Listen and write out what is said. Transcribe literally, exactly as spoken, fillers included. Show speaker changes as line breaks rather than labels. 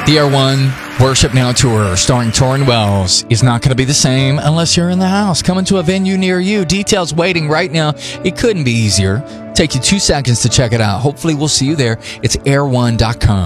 The Air One Worship Now Tour starring Torrin Wells is not going to be the same unless you're in the house. Coming to a venue near you. Details waiting right now. It couldn't be easier. Take you two seconds to check it out. Hopefully we'll see you there. It's air one dot com.